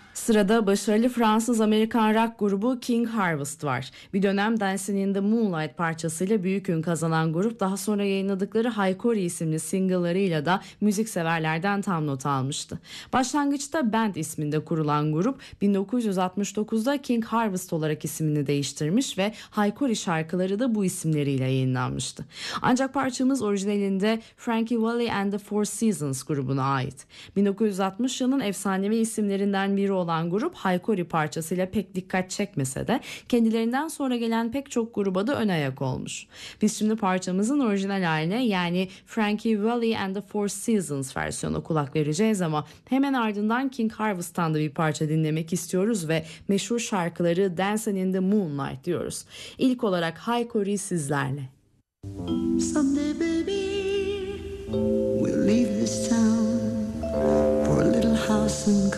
Sırada başarılı Fransız-Amerikan rock grubu King Harvest var. Bir dönem Dancing in the Moonlight parçasıyla büyük ün kazanan grup daha sonra yayınladıkları Haykori isimli single'larıyla da müzikseverlerden tam not almıştı. Başlangıçta Band isminde kurulan grup 1969'da King Harvest olarak ismini değiştirmiş ve Haykori şarkıları da bu isimleriyle yayınlanmıştı. Ancak parçamız orijinalinde Frankie Valli and the Four Seasons grubuna ait. 1960 yılının efsanevi isimlerinden biri olan grup Haykori parçasıyla pek dikkat çekmese de kendilerinden sonra gelen pek çok gruba da ön ayak olmuş. Biz şimdi parçamızın orijinal haline, yani Frankie Valli and the Four Seasons versiyonuna kulak vereceğiz ama hemen ardından King Harvest'tan da bir parça dinlemek istiyoruz ve meşhur şarkıları Dancing in the Moonlight diyoruz. İlk olarak Haykori sizlerle. Someday baby we'll leave this town for a little house in